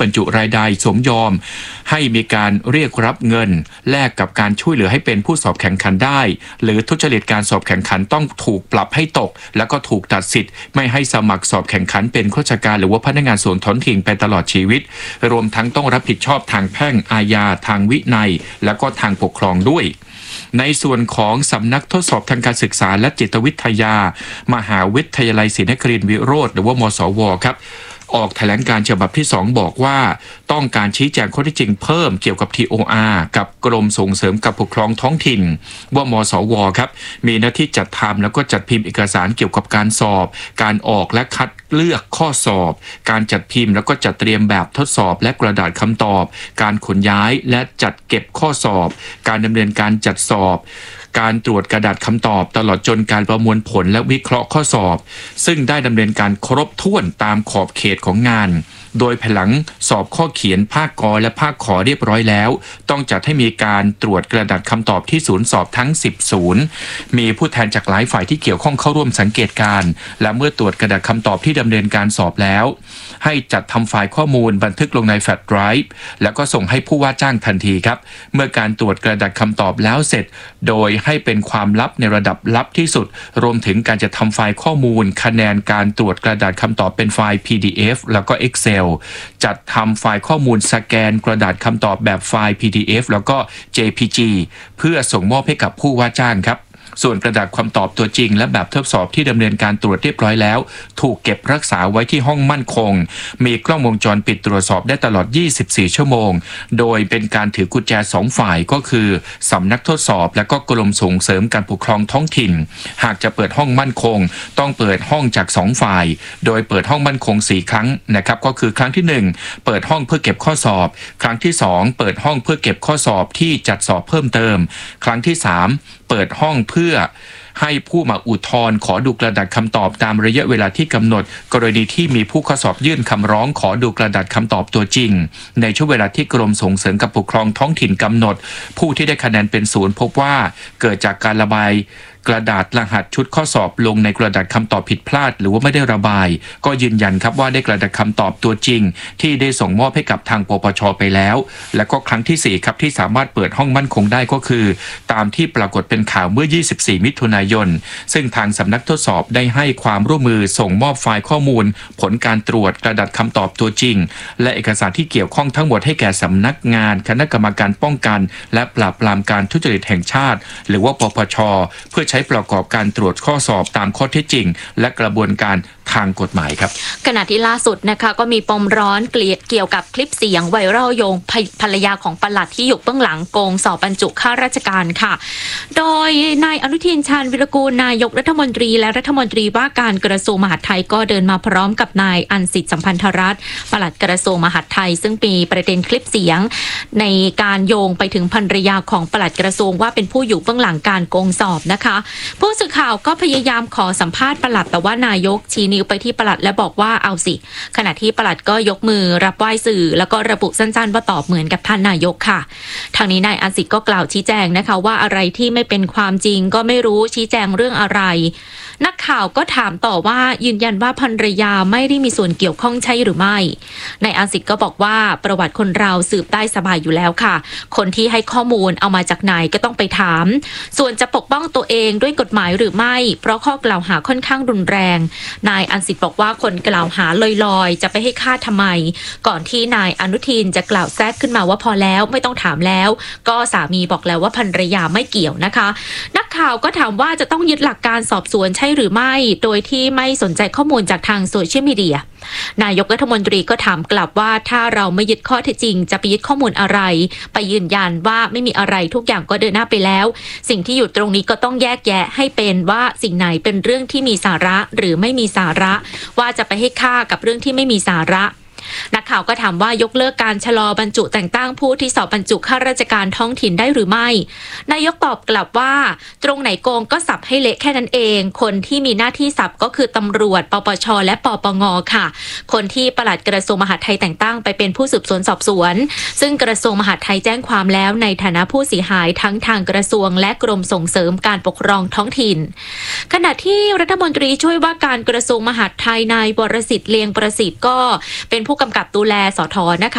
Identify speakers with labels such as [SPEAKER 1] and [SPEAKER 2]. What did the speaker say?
[SPEAKER 1] รจุรายใดสมยอมให้มีการเรียกรับเงินแลกกับการช่วยเหลือให้เป็นผู้สอบแข่งขันได้หรือทุจริตการสอบแข่งขันต้องถูกปรับให้ตกแล้วก็ถูกตัดสิทธิ์ไม่ให้สมัครสอบแข่งขันเป็นข้าราชการหรือว่าพนักงานส่วนท้องถิ่นไปตลอดชีวิตรวมทั้งต้องรับผิดชอบทางแพ่งอาญาทางวินัยและก็ทางปกครองด้วยในส่วนของสำนักทดสอบทางการศึกษาและจิตวิทยามหาวิทยาลัยศรีนครินทร์วิโรจน์หรือว่ามสวครับออกแถลงการฉบับที่2บอกว่าต้องการชี้แจงข้อเท็จจริงเพิ่มเกี่ยวกับ TOR กับกรมส่งเสริมการปกครองท้องถิ่นว่ามสวครับมีหน้าที่จัดทำแล้วก็จัดพิมพ์เอกสารเกี่ยวกับการสอบการออกและคัดเลือกข้อสอบการจัดพิมพ์แล้วก็จัดเตรียมแบบทดสอบและกระดาษคำตอบการขนย้ายและจัดเก็บข้อสอบการดำเนินการจัดสอบการตรวจกระดาษคำตอบตลอดจนการประมวลผลและวิเคราะห์ข้อสอบซึ่งได้ดำเนินการครบถ้วนตามขอบเขตของงานโดยภายหลังสอบข้อเขียนภาคกและภาคขอเรียบร้อยแล้วต้องจัดให้มีการตรวจกระดาษคำตอบที่ศูนย์สอบทั้ง10ศูนย์มีผู้แทนจากหลายฝ่ายที่เกี่ยวข้องเข้าร่วมสังเกตการณ์และเมื่อตรวจกระดาษคำตอบที่ดำเนินการสอบแล้วให้จัดทำไฟล์ข้อมูลบันทึกลงในแฟลชไดรฟ์แล้วก็ส่งให้ผู้ว่าจ้างทันทีครับเมื่อการตรวจกระดาษคำตอบแล้วเสร็จโดยให้เป็นความลับในระดับลับที่สุดรวมถึงการจะทำไฟล์ข้อมูลคะแนนการตรวจกระดาษคำตอบเป็นไฟล์ PDF แล้วก็ Excel จัดทำไฟล์ข้อมูลสแกนกระดาษคำตอบแบบไฟล์ PDF แล้วก็ JPG เพื่อส่งมอบให้กับผู้ว่าจ้างครับส่วนกระดาษคำตอบตัวจริงและแบบทดสอบที่ดำเนินการตรวจเรียบร้อยแล้วถูกเก็บรักษาไว้ที่ห้องมั่นคงมีกล้องวงจรปิดตรวจสอบได้ตลอด24ชั่วโมงโดยเป็นการถือกุญแจ2ฝ่ายก็คือสำนักทดสอบและก็กรมส่งเสริมการปกครองท้องถิ่นหากจะเปิดห้องมั่นคงต้องเปิดห้องจาก2ฝ่ายโดยเปิดห้องมั่นคง4ครั้งนะครับก็คือครั้งที่1เปิดห้องเพื่อเก็บข้อสอบครั้งที่2เปิดห้องเพื่อเก็บข้อสอบที่จัดสอบเพิ่มเติมครั้งที่3เปิดห้องเพื่อให้ผู้มาอุทธรณ์ขอดูกระดาษคำตอบตามระยะเวลาที่กำหนดกรณีที่มีผู้ข้อสอบยื่นคำร้องขอดูกระดาษคำตอบตัวจริงในช่วงเวลาที่กรมส่งเสริมการปกครองท้องถิ่นกำหนดผู้ที่ได้คะแนนเป็นศูนย์พบว่าเกิดจากการระบายกระดาษรหัสชุดข้อสอบลงในกระดาษคำตอบผิดพลาดหรือว่าไม่ได้ระบายก็ยืนยันครับว่าได้กระดาษคำตอบตัวจริงที่ได้ส่งมอบให้กับทางปปช.ไปแล้วและก็ครั้งที่4ครับที่สามารถเปิดห้องมั่นคงได้ก็คือตามที่ปรากฏเป็นข่าวเมื่อ24มิถุนายนซึ่งทางสำนักทดสอบได้ให้ความร่วมมือส่งมอบไฟล์ข้อมูลผลการตรวจกระดาษคำตอบตัวจริงและเอกสารที่เกี่ยวข้องทั้งหมดให้แก่สำนักงานคณะกรรมการป้องกันและปราบปรามการทุจริตแห่งชาติหรือว่าปปช.เพื่อใช้ประกอบการตรวจข้อสอบตามข้อเท็จจริงและกระบวนการทางกฎหมายครับ
[SPEAKER 2] ขณะที่ล่าสุดนะคะก็มีปมร้อนเกี่ยวกับคลิปเสียงไวรัลโยงภรรยาของปลัดที่อยู่เบื้องหลังโกงสอบบรรจุข้าราชการค่ะโดยนายอนุทินชาญวิรากูลนายกรัฐมนตรีและรัฐมนตรีว่าการกระทรวงมหาดไทยก็เดินมาพร้อมกับนายอันสิทธิ์สัมพันธรัตน์ปลัดกระทรวงมหาดไทยซึ่งมีประเด็นคลิปเสียงในการโยงไปถึงภรรยาของปลัดกระทรวงว่าเป็นผู้อยู่เบื้องหลังการโกงสอบนะคะผู้สื่อข่าวก็พยายามขอสัมภาษณ์ปลัดแต่ว่านายกชี้นิ้วไปที่ปลัดและบอกว่าเอาสิขณะที่ปลัดก็ยกมือรับไหว้สื่อแล้วก็ระบุสั้นๆว่าตอบเหมือนกับท่านนายกค่ะทางนี้นายอันสิทธิ์ก็กล่าวชี้แจงนะคะว่าอะไรที่ไม่เป็นความจริงก็ไม่รู้ชี้แจงเรื่องอะไรนักข่าวก็ถามต่อว่ายืนยันว่าภรรยาไม่ได้มีส่วนเกี่ยวข้องใช่หรือไม่นายอันสิทธิ์ก็บอกว่าประวัติคนเราสืบได้สบายอยู่แล้วค่ะคนที่ให้ข้อมูลเอามาจากไหนก็ต้องไปถามส่วนจะปกป้องตัวเองด้วยกฎหมายหรือไม่เพราะข้อกล่าวหาค่อนข้างรุนแรงนายอันสิทธิ์บอกว่าคนกล่าวหาลอยๆจะไปให้ฆ่าทำไมก่อนที่นายอนุทินจะกล่าวแทรกขึ้นมาว่าพอแล้วไม่ต้องถามแล้วก็สามีบอกแล้วว่าภรรยาไม่เกี่ยวนะคะนักข่าวก็ถามว่าจะต้องยึดหลักการสอบสวนใช่หรือไม่โดยที่ไม่สนใจข้อมูลจากทางโซเชียลมีเดียนายกรัฐมนตรีก็ถามกลับว่าถ้าเราไม่ยึดข้อเท็จจริงจะไปยึดข้อมูลอะไรไปยืนยันว่าไม่มีอะไรทุกอย่างก็เดินหน้าไปแล้วสิ่งที่อยู่ตรงนี้ก็ต้องแยกแยะให้เป็นว่าสิ่งไหนเป็นเรื่องที่มีสาระหรือไม่มีสาระว่าจะไปให้ค่ากับเรื่องที่ไม่มีสาระนักข่าวก็ถามว่ายกเลิกการชะลอบรรจุแต่งตั้งผู้ที่สอบบรรจุข้าราชการท้องถิ่นได้หรือไม่นายกตอบกลับว่าตรงไหนโกงก็สับให้เละแค่นั้นเองคนที่มีหน้าที่สับก็คือตำรวจปปชและปปงค่ะคนที่ปลัดกระทรวงมหาดไทยแต่งตั้งไปเป็นผู้สืบสวนสอบสวนซึ่งกระทรวงมหาดไทยแจ้งความแล้วในฐานะผู้เสียหายทั้งทางกระทรวงและกรมส่งเสริมการปกครองท้องถิ่นขณะที่รัฐมนตรีช่วยว่าการกระทรวงมหาดไทยนายวรสิทธิ์เลียงประสิทธิ์ก็เป็นผู้กำกับดูแลสท.นะคะ